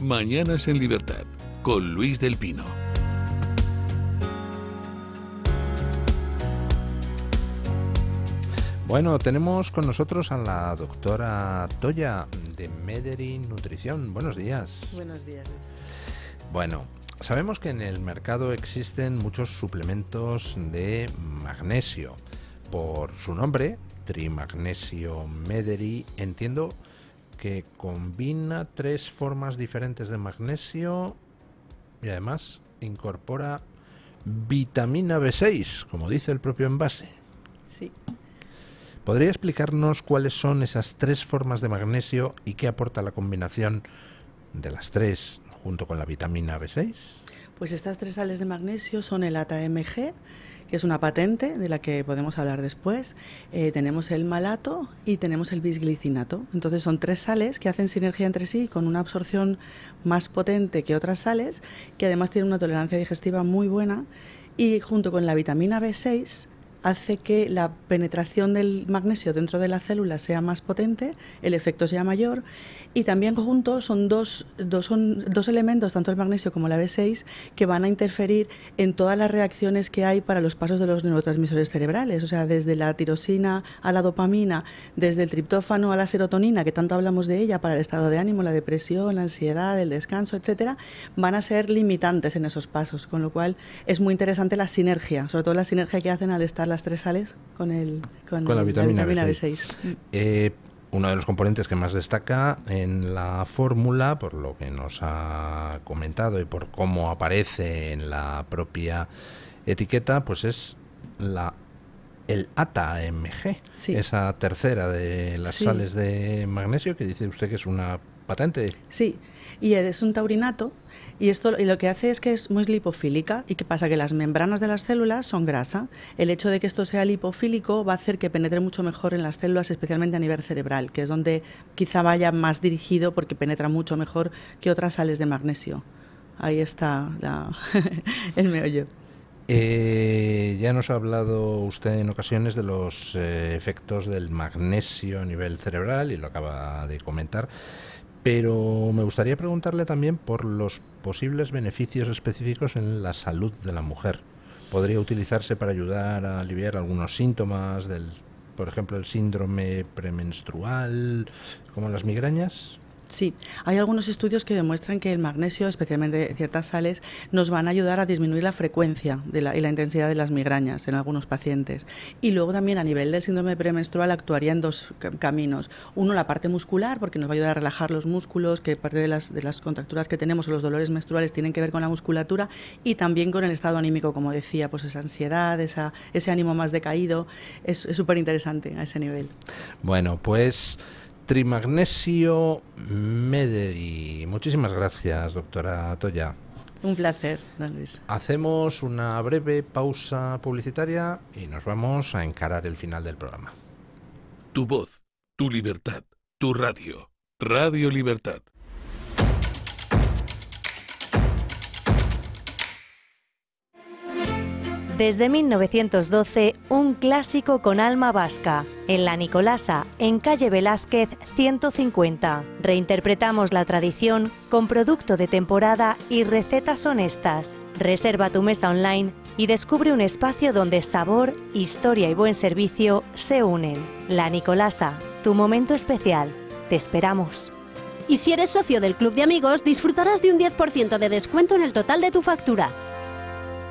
Mañanas en Libertad, con Luis del Pino. Bueno, tenemos con nosotros a la doctora Toya de Mederi Nutrición. Buenos días. Buenos días. Bueno, sabemos que en el mercado existen muchos suplementos de magnesio. Por su nombre, Trimagnesio Mederi, entiendo que combina 3 formas diferentes de magnesio y además incorpora vitamina B6, como dice el propio envase. Sí. ¿Podría explicarnos cuáles son esas 3 formas de magnesio y qué aporta la combinación de las 3 junto con la vitamina B6? Pues estas 3 sales de magnesio son el ATA-MG, que es una patente de la que podemos hablar después. Tenemos el malato y tenemos el bisglicinato. Entonces son 3 sales que hacen sinergia entre sí con una absorción más potente que otras sales, que además tienen una tolerancia digestiva muy buena, y junto con la vitamina B6 hace que la penetración del magnesio dentro de la célula sea más potente, el efecto sea mayor, y también juntos son dos elementos, tanto el magnesio como la B6, que van a interferir en todas las reacciones que hay para los pasos de los neurotransmisores cerebrales, o sea, desde la tirosina a la dopamina, desde el triptófano a la serotonina, que tanto hablamos de ella para el estado de ánimo, la depresión, la ansiedad, el descanso, etcétera, van a ser limitantes en esos pasos, con lo cual es muy interesante la sinergia, sobre todo la sinergia que hacen al estar las 3 sales con la vitamina B6. Uno de los componentes que más destaca en la fórmula, por lo que nos ha comentado y por cómo aparece en la propia etiqueta, pues es el ATA-MG, sí. Esa tercera de las sales de magnesio que dice usted que es una patente. Sí, y es un taurinato. Y lo que hace es que es muy lipofílica. ¿Y qué pasa? Que las membranas de las células son grasa. El hecho de que esto sea lipofílico va a hacer que penetre mucho mejor en las células, especialmente a nivel cerebral, que es donde quizá vaya más dirigido porque penetra mucho mejor que otras sales de magnesio. Ahí está el meollo. Ya nos ha hablado usted en ocasiones de los efectos del magnesio a nivel cerebral y lo acaba de comentar. Pero me gustaría preguntarle también por los posibles beneficios específicos en la salud de la mujer. ¿Podría utilizarse para ayudar a aliviar algunos síntomas por ejemplo, el síndrome premenstrual, como las migrañas? Sí, hay algunos estudios que demuestran que el magnesio, especialmente ciertas sales, nos van a ayudar a disminuir la frecuencia y la intensidad de las migrañas en algunos pacientes. Y luego también a nivel del síndrome premenstrual actuaría en 2 caminos. Uno, la parte muscular, porque nos va a ayudar a relajar los músculos, que parte de las contracturas que tenemos o los dolores menstruales tienen que ver con la musculatura, y también con el estado anímico, como decía, pues esa ansiedad, ese ánimo más decaído. Es súper interesante a ese nivel. Bueno, pues Trimagnesio Mederi. Muchísimas gracias, doctora Toya. Un placer, don Luis. Hacemos una breve pausa publicitaria y nos vamos a encarar el final del programa. Tu voz, tu libertad, tu radio. Radio Libertad. Desde 1912, un clásico con alma vasca. En La Nicolasa, en calle Velázquez 150. Reinterpretamos la tradición con producto de temporada y recetas honestas. Reserva tu mesa online y descubre un espacio donde sabor, historia y buen servicio se unen. La Nicolasa, tu momento especial. Te esperamos. Y si eres socio del Club de Amigos, disfrutarás de un 10% de descuento en el total de tu factura.